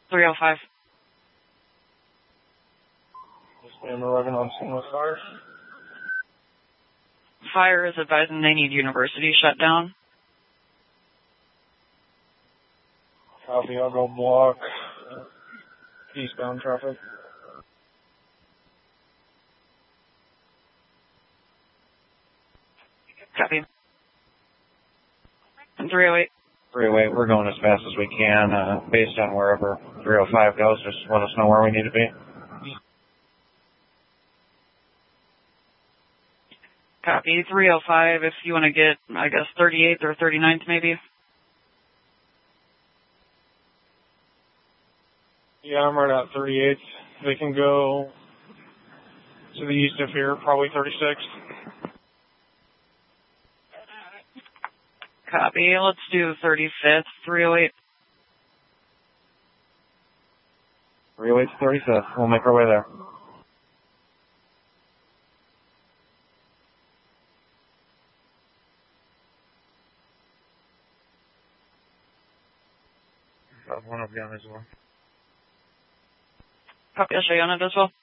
305. I'm arriving on scene with fire. Fire is advising they need university shut down. Copy, I'll go block eastbound traffic. Copy. 308. 308, we're going as fast as we can, based on wherever 305 goes. Just let us know where we need to be. Copy. 305, if you want to get, I guess, 38th or 39th maybe. Yeah, I'm right at 38th. They can go to the east of here, probably 36th. Copy. Let's do 35th, 308. 308 to 35th. We'll make our way there. Got one of them as well. Copy. I'll show you on it as well.